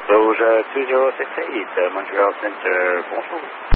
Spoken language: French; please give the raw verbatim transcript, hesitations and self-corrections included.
Rouge two zero six eight, Montreal Center, bonjour.